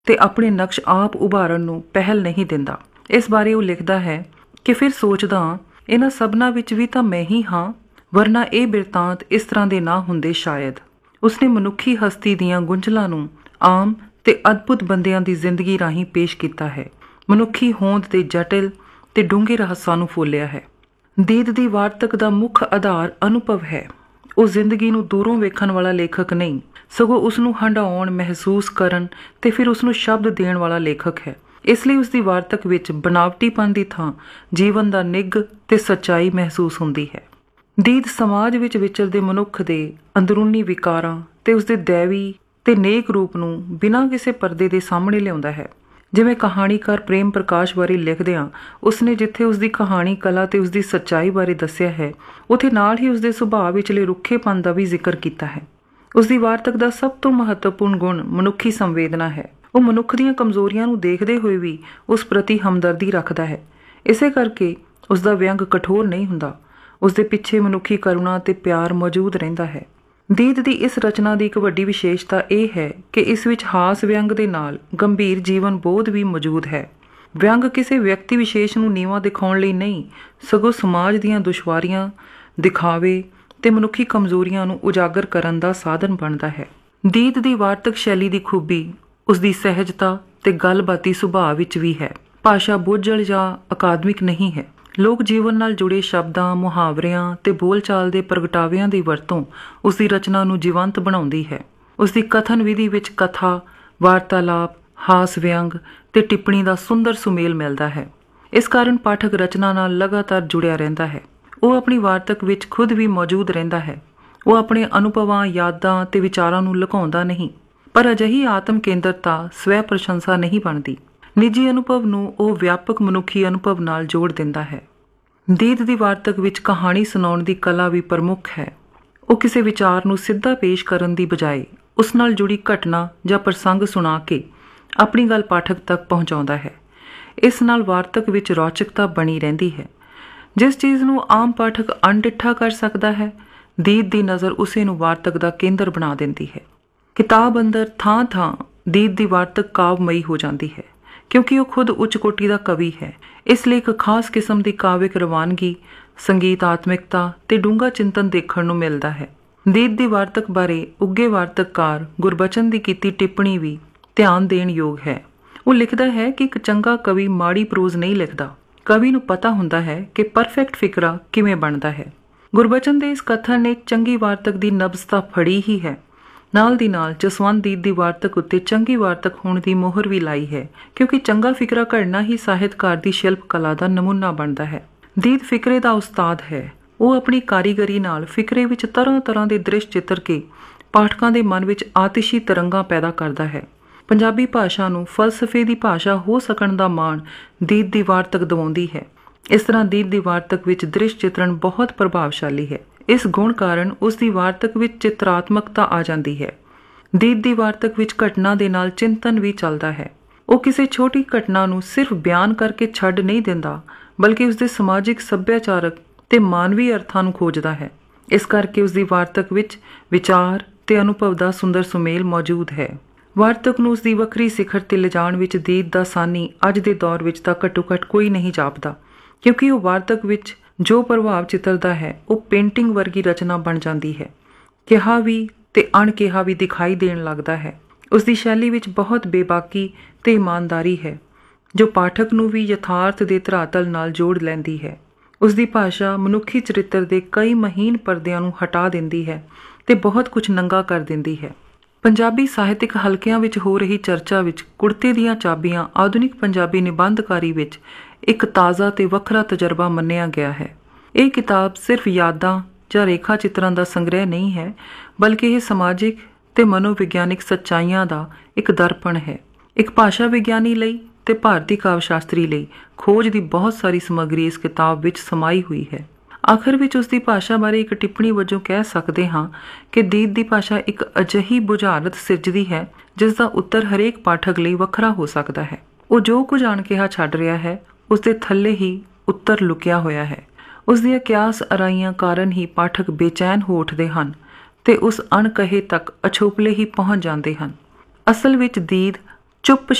ਤੇ ਆਪਣੇ ਨਕਸ਼ ਆਪ ਉਭਾਰਨ ਨੂੰ ਪਹਿਲ ਨਹੀਂ ਦਿੰਦਾ। ਇਸ ਬਾਰੇ ਉਹ ਲਿਖਦਾ ਹੈ ਕਿ ਫਿਰ ਸੋਚਦਾ, ਇਹਨਾਂ ਸਭਨਾਂ ਵਿੱਚ ਵੀ ਤਾਂ ਮੈਂ ਹੀ ਹਾਂ, ਵਰਨਾ ਇਹ ਬਿਰਤਾਂਤ ਇਸ ਤਰ੍ਹਾਂ ਦੇ ਨਾ ਹੁੰਦੇ ਸ਼ਾਇਦ। ਉਸਨੇ ਮਨੁੱਖੀ ਹਸਤੀ ਦੀਆਂ ਗੁੰਝਲਾਂ ਨੂੰ ਆਮ ਤੇ ਅਦਭੁਤ ਬੰਦਿਆਂ ਦੀ ਜ਼ਿੰਦਗੀ ਰਾਹੀਂ ਪੇਸ਼ ਕੀਤਾ ਹੈ। ਮਨੁੱਖੀ ਹੋਂਦ ਦੇ ਜਟਿਲ ਤੇ ਡੂੰਘੇ ਰਹੱਸਾਂ ਨੂੰ ਫੋਲਿਆ ਹੈ। ਦੀਦ ਦੀ ਵਾਰਤਕ ਦਾ ਮੁੱਖ ਆਧਾਰ ਅਨੁਭਵ ਹੈ। ਉਹ ਜ਼ਿੰਦਗੀ ਨੂੰ ਦੂਰੋਂ ਵੇਖਣ ਵਾਲਾ ਲੇਖਕ ਨਹੀਂ, ਸਗੋਂ ਉਸਨੂੰ ਹੰਢਾਉਣ, ਮਹਿਸੂਸ ਕਰਨ ਤੇ ਫਿਰ ਉਸਨੂੰ ਸ਼ਬਦ ਦੇਣ ਵਾਲਾ ਲੇਖਕ ਹੈ। ਇਸ ਲਈ ਉਸਦੀ ਵਾਰਤਕ ਵਿੱਚ ਬਨਾਵਟੀਪਨ ਦੀ ਥਾਂ ਜੀਵਨ ਦਾ ਨਿੱਘ ਤੇ ਸੱਚਾਈ ਮਹਿਸੂਸ ਹੁੰਦੀ ਹੈ। ਦੀਦ ਸਮਾਜ ਵਿੱਚ ਵਿਚਰਦੇ ਮਨੁੱਖ ਦੇ ਅੰਦਰੂਨੀ ਵਿਕਾਰਾਂ ਤੇ ਉਸਦੇ ਦੈਵੀ ਤੇ ਨੇਕ ਰੂਪ ਨੂੰ ਬਿਨਾਂ ਕਿਸੇ ਪਰਦੇ ਦੇ ਸਾਹਮਣੇ ਲਿਆਉਂਦਾ ਹੈ। ਜਿਵੇਂ ਕਹਾਣੀਕਾਰ ਪ੍ਰੇਮ ਪ੍ਰਕਾਸ਼ ਬਾਰੇ ਲਿਖਦਿਆਂ ਉਸਨੇ ਜਿੱਥੇ ਉਸਦੀ ਕਹਾਣੀ ਕਲਾ ਤੇ ਉਸਦੀ ਸੱਚਾਈ ਬਾਰੇ ਦੱਸਿਆ ਹੈ, ਉੱਥੇ ਨਾਲ ਹੀ ਉਸਦੇ ਸੁਭਾਅ ਵਿਚਲੇ ਰੁੱਖੇਪਨ ਦਾ ਵੀ ਜ਼ਿਕਰ ਕੀਤਾ ਹੈ। ਉਸਦੀ ਵਾਰਤਕ ਦਾ ਸਭ ਤੋਂ ਮਹੱਤਵਪੂਰਨ ਗੁਣ ਮਨੁੱਖੀ ਸੰਵੇਦਨਾ ਹੈ। ਉਹ ਮਨੁੱਖ ਦੀਆਂ ਕਮਜ਼ੋਰੀਆਂ ਨੂੰ ਦੇਖਦੇ ਹੋਏ ਵੀ ਉਸ ਪ੍ਰਤੀ ਹਮਦਰਦੀ ਰੱਖਦਾ ਹੈ। ਇਸੇ ਕਰਕੇ ਉਸਦਾ ਵਿਅੰਗ ਕਠੋਰ ਨਹੀਂ ਹੁੰਦਾ, ਉਸਦੇ ਪਿੱਛੇ ਮਨੁੱਖੀ ਕਰੁਣਾ ਤੇ ਪਿਆਰ ਮੌਜੂਦ ਰਹਿੰਦਾ ਹੈ। ਦੀਦ ਦੀ ਇਸ ਰਚਨਾ ਦੀ ਇੱਕ ਵੱਡੀ ਵਿਸ਼ੇਸ਼ਤਾ ਇਹ ਹੈ ਕਿ ਇਸ ਵਿੱਚ ਹਾਸ ਵਿਅੰਗ ਦੇ ਨਾਲ ਗੰਭੀਰ ਜੀਵਨ ਬੋਧ ਵੀ ਮੌਜੂਦ ਹੈ। ਵਿਅੰਗ ਕਿਸੇ ਵਿਅਕਤੀ ਵਿਸ਼ੇਸ਼ ਨੂੰ ਨੀਵਾਂ ਦਿਖਾਉਣ ਲਈ ਨਹੀਂ, ਸਗੋਂ ਸਮਾਜ ਦੀਆਂ ਦੁਸ਼ਵਾਰੀਆਂ, ਦਿਖਾਵੇ ਤੇ ਮਨੁੱਖੀ ਕਮਜ਼ੋਰੀਆਂ ਨੂੰ ਉਜਾਗਰ ਕਰਨ ਦਾ ਸਾਧਨ ਬਣਦਾ ਹੈ। ਦੀਦ ਦੀ ਵਾਰਤਕ ਸ਼ੈਲੀ ਦੀ ਖੂਬੀ ਉਸਦੀ ਸਹਿਜਤਾ ਤੇ ਗੱਲਬਾਤੀ ਸੁਭਾਅ ਵਿੱਚ ਵੀ ਹੈ। ਭਾਸ਼ਾ ਬੋਝਲ ਜਾਂ ਅਕਾਦਮਿਕ ਨਹੀਂ ਹੈ। ਲੋਕ ਜੀਵਨ ਨਾਲ ਜੁੜੇ ਸ਼ਬਦਾਂ, ਮੁਹਾਵਰਿਆਂ ਤੇ ਬੋਲਚਾਲ ਦੇ ਪ੍ਰਗਟਾਵਿਆਂ ਦੀ ਵਰਤੋਂ ਉਸਦੀ ਰਚਨਾ ਨੂੰ ਜੀਵੰਤ ਬਣਾਉਂਦੀ ਹੈ। ਉਸਦੀ ਕਥਨ ਵਿਧੀ ਵਿੱਚ ਕਥਾ, ਵਾਰਤਾਲਾਪ, ਹਾਸ ਵਿਅੰਗ ਤੇ ਟਿੱਪਣੀ ਦਾ ਸੁੰਦਰ ਸੁਮੇਲ ਮਿਲਦਾ ਹੈ। ਇਸ ਕਾਰਨ ਪਾਠਕ ਰਚਨਾ ਨਾਲ ਲਗਾਤਾਰ ਜੁੜਿਆ ਰਹਿੰਦਾ ਹੈ। ਉਹ ਆਪਣੀ ਵਾਰਤਕ ਵਿੱਚ ਖੁਦ ਵੀ ਮੌਜੂਦ ਰਹਿੰਦਾ ਹੈ। ਉਹ ਆਪਣੇ ਅਨੁਭਵਾਂ, ਯਾਦਾਂ ਤੇ ਵਿਚਾਰਾਂ ਨੂੰ ਲੁਕਾਉਂਦਾ ਨਹੀਂ, ਪਰ ਅਜਿਹੀ ਆਤਮ ਕੇਂਦਰਤਾ ਸਵੈ ਪ੍ਰਸ਼ੰਸਾ ਨਹੀਂ ਬਣਦੀ। ਨਿੱਜੀ ਅਨੁਭਵ ਨੂੰ ਉਹ ਵਿਆਪਕ ਮਨੁੱਖੀ ਅਨੁਭਵ ਨਾਲ ਜੋੜ ਦਿੰਦਾ ਹੈ। ਦੀਦ ਦੀ ਵਾਰਤਕ ਵਿੱਚ ਕਹਾਣੀ ਸੁਣਾਉਣ ਦੀ ਕਲਾ ਵੀ ਪ੍ਰਮੁੱਖ ਹੈ। ਉਹ ਕਿਸੇ ਵਿਚਾਰ ਨੂੰ ਸਿੱਧਾ ਪੇਸ਼ ਕਰਨ ਦੀ ਬਜਾਏ ਉਸ ਨਾਲ ਜੁੜੀ ਘਟਨਾ ਜਾਂ ਪ੍ਰਸੰਗ ਸੁਣਾ ਕੇ ਆਪਣੀ ਗੱਲ ਪਾਠਕ ਤੱਕ ਪਹੁੰਚਾਉਂਦਾ ਹੈ। ਇਸ ਨਾਲ ਵਾਰਤਕ ਵਿੱਚ ਰੌਚਕਤਾ ਬਣੀ ਰਹਿੰਦੀ ਹੈ। ਜਿਸ ਚੀਜ਼ ਨੂੰ ਆਮ ਪਾਠਕ ਅਣਡਿੱਠਾ ਕਰ ਸਕਦਾ ਹੈ, ਦੀਦ ਦੀ ਨਜ਼ਰ ਉਸੇ ਨੂੰ ਵਾਰਤਕ ਦਾ ਕੇਂਦਰ ਬਣਾ ਦਿੰਦੀ ਹੈ। ਕਿਤਾਬ ਅੰਦਰ ਥਾਂ ਥਾਂ ਦੀਦ ਦੀ ਵਾਰਤਕ ਕਾਵਮਈ ਹੋ ਜਾਂਦੀ ਹੈ, ਕਿਉਂਕਿ ਉਹ ਖੁਦ ਉੱਚ ਕੋਟੀ ਦਾ ਕਵੀ ਹੈ। ਇਸ ਲਈ ਇੱਕ ਖਾਸ ਕਿਸਮ ਦੀ ਕਾਵਿਕ ਰਵਾਨਗੀ, ਸੰਗੀਤਾਤਮਿਕਤਾ ਤੇ ਡੂੰਘਾ ਚਿੰਤਨ ਦੇਖਣ ਨੂੰ ਮਿਲਦਾ ਹੈ। ਦੀਦ ਦੀ ਵਾਰਤਕ ਬਾਰੇ ਉੱਘੇ ਵਾਰਤਕਕਾਰ ਗੁਰਬਚਨ ਦੀ ਕੀਤੀ ਟਿੱਪਣੀ ਵੀ ਧਿਆਨ ਦੇਣ ਯੋਗ ਹੈ। ਉਹ ਲਿਖਦਾ ਹੈ ਕਿ ਇੱਕ ਚੰਗਾ ਕਵੀ ਮਾੜੀ ਪ੍ਰੋਜ਼ ਨਹੀਂ ਲਿਖਦਾ। ਕਵੀ ਨੂੰ ਪਤਾ ਹੁੰਦਾ ਹੈ ਕਿ ਪਰਫੈਕਟ ਫਿਕਰਾ ਕਿਵੇਂ ਬਣਦਾ ਹੈ। ਗੁਰਬਚਨ ਦੇ ਇਸ ਕਥਨ ਨੇ ਚੰਗੀ ਵਾਰਤਕ ਦੀ ਨਬਜ਼ ਤਾਂ ਫੜੀ ਹੀ ਹੈ, ਨਾਲ ਦੀ ਨਾਲ ਜਸਵੰਤ ਦੀਦ ਦੀ ਵਾਰਤਕ ਉੱਤੇ ਚੰਗੀ ਵਾਰਤਕ ਹੋਣ ਦੀ ਮੋਹਰ ਵੀ ਲਾਈ ਹੈ, ਕਿਉਂਕਿ ਚੰਗਾ ਫਿਕਰਾ ਘੜਨਾ ਹੀ ਸਾਹਿਤਕਾਰ ਦੀ ਸ਼ਿਲਪ ਕਲਾ ਦਾ ਨਮੂਨਾ ਬਣਦਾ ਹੈ। ਦੀਦ ਫਿਕਰੇ ਦਾ ਉਸਤਾਦ ਹੈ। ਉਹ ਆਪਣੀ ਕਾਰੀਗਰੀ ਨਾਲ ਫਿਕਰੇ ਵਿੱਚ ਤਰ੍ਹਾਂ ਤਰ੍ਹਾਂ ਦੇ ਦ੍ਰਿਸ਼ ਚਿੱਤਰ ਕੇ ਪਾਠਕਾਂ ਦੇ ਮਨ ਵਿੱਚ ਆਤਿਸ਼ੀ ਤਰੰਗਾਂ ਪੈਦਾ ਕਰਦਾ ਹੈ। ਪੰਜਾਬੀ ਭਾਸ਼ਾ ਨੂੰ ਫਲਸਫੇ ਦੀ ਭਾਸ਼ਾ ਹੋ ਸਕਣ ਦਾ ਮਾਣ ਦੀਦ ਦੀ ਵਾਰਤਕ ਦਿਵਾਉਂਦੀ ਹੈ। ਇਸ ਤਰ੍ਹਾਂ ਦੀਦ ਦੀ ਵਾਰਤਕ ਵਿੱਚ ਦ੍ਰਿਸ਼ ਚਿਤਰਣ ਬਹੁਤ ਪ੍ਰਭਾਵਸ਼ਾਲੀ ਹੈ। ਇਸ ਗੁਣ ਕਾਰਨ ਉਸ ਦੀ ਵਾਰਤਕ ਵਿੱਚ ਚਿਤਰਾਤਮਕਤਾ ਆ ਜਾਂਦੀ ਹੈ। ਦੀਦ ਦੀ ਵਾਰਤਕ ਵਿੱਚ ਘਟਨਾ ਦੇ ਨਾਲ ਚਿੰਤਨ ਵੀ ਚੱਲਦਾ ਹੈ। ਉਹ ਕਿਸੇ ਛੋਟੀ ਘਟਨਾ ਨੂੰ ਸਿਰਫ ਬਿਆਨ ਕਰਕੇ ਛੱਡ ਨਹੀਂ ਦਿੰਦਾ, ਬਲਕਿ ਉਸਦੇ ਸਮਾਜਿਕ, ਸੱਭਿਆਚਾਰਕ ਤੇ ਮਾਨਵੀ ਅਰਥਾਂ ਨੂੰ ਖੋਜਦਾ ਹੈ। ਇਸ ਕਰਕੇ ਉਸਦੀ ਵਾਰਤਕ ਵਿੱਚ ਵਿਚਾਰ ਤੇ ਅਨੁਭਵ ਦਾ ਸੁੰਦਰ ਸੁਮੇਲ ਮੌਜੂਦ ਹੈ। ਵਾਰਤਕ ਨੂੰ ਉਸਦੀ ਵੱਖਰੀ ਸਿਖਰ ਤੇ ਲਿਜਾਣ ਵਿੱਚ ਦੀਦ ਦਾ ਸਾਨੀ ਅੱਜ ਦੇ ਦੌਰ ਵਿੱਚ ਤਾਂ ਘੱਟੋ ਘੱਟ ਕੋਈ ਨਹੀਂ ਜਾਪਦਾ, ਕਿਉਂਕਿ ਉਹ ਵਾਰਤਕ ਵਿੱਚ ਜੋ ਪ੍ਰਭਾਵ ਚਿੱਤਰਦਾ ਹੈ ਉਹ ਪੇਂਟਿੰਗ ਵਰਗੀ ਰਚਨਾ ਬਣ ਜਾਂਦੀ ਹੈ। ਕਿਹਾ ਵੀ ਤੇ ਅਣਕਿਹਾ ਵੀ ਦਿਖਾਈ ਦੇਣ ਲੱਗਦਾ ਹੈ। ਉਸਦੀ ਸ਼ੈਲੀ ਵਿੱਚ ਬਹੁਤ ਬੇਬਾਕੀ ਤੇ ਇਮਾਨਦਾਰੀ ਹੈ, ਜੋ ਪਾਠਕ ਨੂੰ ਵੀ ਯਥਾਰਥ ਦੇ ਧਰਾਤਲ ਨਾਲ ਜੋੜ ਲੈਂਦੀ ਹੈ। ਉਸਦੀ ਭਾਸ਼ਾ ਮਨੁੱਖੀ ਚਰਿੱਤਰ ਦੇ ਕਈ ਮਹੀਨ ਪਰਦਿਆਂ ਨੂੰ ਹਟਾ ਦਿੰਦੀ ਹੈ ਤੇ ਬਹੁਤ ਕੁਝ ਨੰਗਾ ਕਰ ਦਿੰਦੀ ਹੈ। ਪੰਜਾਬੀ ਸਾਹਿਤਿਕ ਹਲਕਿਆਂ ਵਿੱਚ ਹੋ ਰਹੀ ਚਰਚਾ ਵਿੱਚ ਕੁੜਤੇ ਦੀਆਂ ਚਾਬੀਆਂ ਆਧੁਨਿਕ ਪੰਜਾਬੀ ਨਿਬੰਧਕਾਰੀ ਵਿੱਚ ਇੱਕ ਤਾਜ਼ਾ ਤੇ ਵੱਖਰਾ ਤਜਰਬਾ ਮੰਨਿਆ ਗਿਆ ਹੈ। ਇਹ ਕਿਤਾਬ ਸਿਰਫ ਯਾਦਾਂ ਜਾਂ ਰੇਖਾ ਚਿੱਤਰਾਂ ਦਾ ਸੰਗ੍ਰਹਿ ਨਹੀਂ ਹੈ, ਬਲਕਿ ਇਹ ਸਮਾਜਿਕ ਤੇ ਮਨੋਵਿਗਿਆਨਿਕ ਸੱਚਾਈਆਂ ਦਾ ਇੱਕ ਦਰਪਣ ਹੈ। ਇੱਕ ਭਾਸ਼ਾ ਵਿਗਿਆਨੀ ਲਈ ਤੇ ਭਾਰਤੀ ਕਾਵਿ ਸ਼ਾਸਤਰੀ ਲਈ ਖੋਜ ਦੀ ਬਹੁਤ ਸਾਰੀ ਸਮੱਗਰੀ ਇਸ ਕਿਤਾਬ ਵਿੱਚ ਸਮਾਈ ਹੋਈ ਹੈ। ਆਖਰ ਵਿੱਚ ਉਸਦੀ ਭਾਸ਼ਾ ਬਾਰੇ ਇੱਕ ਟਿੱਪਣੀ ਵਜੋਂ ਕਹਿ ਸਕਦੇ ਹਾਂ ਕਿ ਦੀਦ ਦੀ ਭਾਸ਼ਾ ਇੱਕ ਅਜਿਹੀ ਬੁਝਾਰਤ ਸਿਰਜਦੀ ਹੈ ਜਿਸ ਦਾ ਉੱਤਰ ਹਰੇਕ ਪਾਠਕ ਲਈ ਵੱਖਰਾ ਹੋ ਸਕਦਾ ਹੈ। ਉਹ ਜੋ ਕੁਝ ਅਣਕਿਹਾ ਛੱਡ ਰਿਹਾ ਹੈ, ਉਸਦੇ ਥੱਲੇ ਹੀ ਉੱਤਰ ਲੁਕਿਆ ਹੋਇਆ ਹੈ। ਉਸਦੀਆਂ ਕਿਆਸ ਅਰਾਈਆਂ ਕਾਰਨ ਹੀ ਪਾਠਕ ਬੇਚੈਨ ਹੋ ਉੱਠਦੇ ਹਨ ਤੇ ਉਸ ਅਣਕਹੇ ਤੱਕ ਅਛੋਪਲੇ ਹੀ ਪਹੁੰਚ ਜਾਂਦੇ ਹਨ। ਅਸਲ ਵਿੱਚ ਦੀਦ ਚੁੱਪ